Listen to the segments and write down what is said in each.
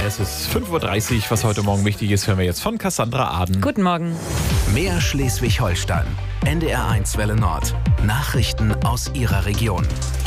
Es ist 5:30 Uhr. Was heute Morgen wichtig ist, hören wir jetzt von Cassandra Aden. Guten Morgen. Mehr Schleswig-Holstein. NDR1 Welle Nord. Nachrichten aus Ihrer Region.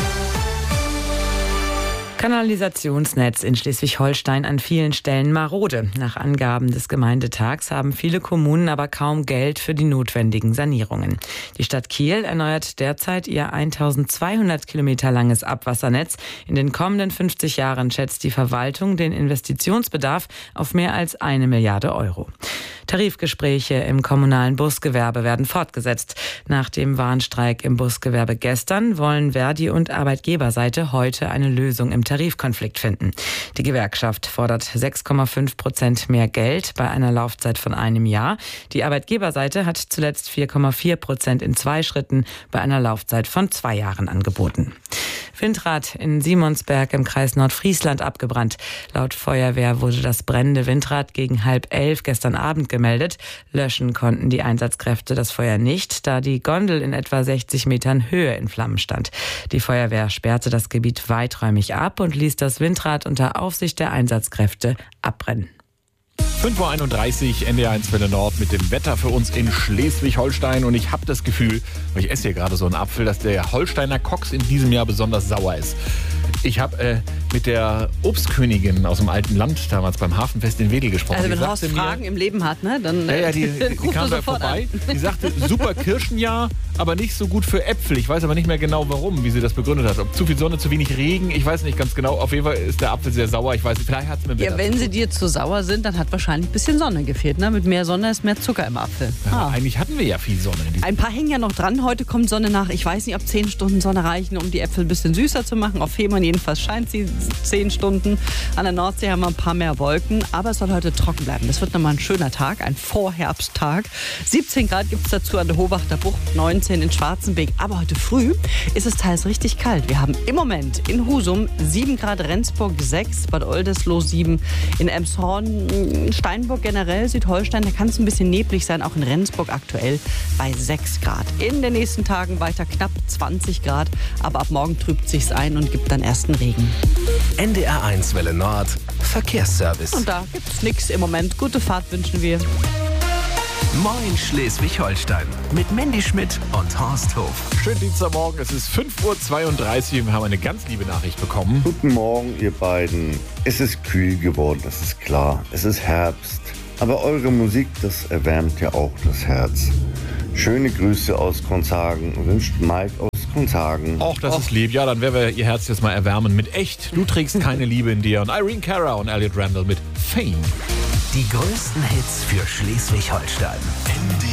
Kanalisationsnetz in Schleswig-Holstein an vielen Stellen marode. Nach Angaben des Gemeindetags haben viele Kommunen aber kaum Geld für die notwendigen Sanierungen. Die Stadt Kiel erneuert derzeit ihr 1200 Kilometer langes Abwassernetz. In den kommenden 50 Jahren schätzt die Verwaltung den Investitionsbedarf auf mehr als 1 Milliarde Euro. Tarifgespräche im kommunalen Busgewerbe werden fortgesetzt. Nach dem Warnstreik im Busgewerbe gestern wollen Verdi und Arbeitgeberseite heute eine Lösung im Tarifkonflikt finden. Die Gewerkschaft fordert 6,5% mehr Geld bei einer Laufzeit von 1 Jahr. Die Arbeitgeberseite hat zuletzt 4,4% in 2 Schritten bei einer Laufzeit von 2 Jahren angeboten. Windrad in Simonsberg im Kreis Nordfriesland abgebrannt. Laut Feuerwehr wurde das brennende Windrad gegen 10:30 gestern Abend gemeldet. Löschen konnten die Einsatzkräfte das Feuer nicht, da die Gondel in etwa 60 Metern Höhe in Flammen stand. Die Feuerwehr sperrte das Gebiet weiträumig ab und ließ das Windrad unter Aufsicht der Einsatzkräfte abbrennen. 5:31 Uhr, NDR1 Welle Nord mit dem Wetter für uns in Schleswig-Holstein. Und ich habe das Gefühl, weil ich esse hier gerade so einen Apfel, dass der Holsteiner Koks in diesem Jahr besonders sauer ist. Ich habe mit der Obstkönigin aus dem alten Land damals beim Hafenfest in Wedel gesprochen. Also wenn Horst Fragen im Leben hat, ne, dann die kam da vorbei. Die sagte, super Kirschenjahr, aber nicht so gut für Äpfel. Ich weiß aber nicht mehr genau warum, wie sie das begründet hat. Ob zu viel Sonne, zu wenig Regen, ich weiß nicht ganz genau. Auf jeden Fall ist der Apfel sehr sauer. Ich weiß nicht, vielleicht hat es mir Ja, wenn sie dir zu sauer sind, dann hat wahrscheinlich ein bisschen Sonne gefehlt. Ne? Mit mehr Sonne ist mehr Zucker im Apfel. Ja, eigentlich hatten wir ja viel Sonne. Ein paar hängen ja noch dran. Heute kommt Sonne nach. Ich weiß nicht, ob 10 Stunden Sonne reichen, um die Äpfel ein bisschen süßer zu machen. Auf Fehmarn jedenfalls scheint sie 10 Stunden. An der Nordsee haben wir ein paar mehr Wolken. Aber es soll heute trocken bleiben. Das wird nochmal ein schöner Tag, ein Vorherbsttag. 17 Grad gibt es dazu an der Hobachter Bucht, 19 in Schwarzenbeek. Aber heute früh ist es teils richtig kalt. Wir haben im Moment in Husum 7 Grad, Rendsburg 6, Bad Oldesloe 7, in Elmshorn, Steinburg generell, Südholstein, da kann es ein bisschen neblig sein, auch in Rendsburg aktuell bei 6 Grad. In den nächsten Tagen weiter knapp 20 Grad, aber ab morgen trübt sich's ein und gibt dann ersten Regen. NDR1 Welle Nord. Verkehrsservice. Und da gibt's nichts im Moment. Gute Fahrt wünschen wir. Moin Schleswig-Holstein. Mit Mandy Schmidt und Horst Hof. Schönen Dienstagmorgen, es ist 5:32 Uhr. Wir haben eine ganz liebe Nachricht bekommen. Guten Morgen, ihr beiden. Es ist kühl geworden, das ist klar. Es ist Herbst. Aber eure Musik, das erwärmt ja auch das Herz. Schöne Grüße aus Konshagen, wünscht Mike aus Konshagen. Och, das ist lieb. Ja, dann werden wir ihr Herz jetzt mal erwärmen mit Echt. Du trägst keine Liebe in dir. Und Irene Cara und Elliot Randall mit Fame. Die größten Hits für Schleswig-Holstein.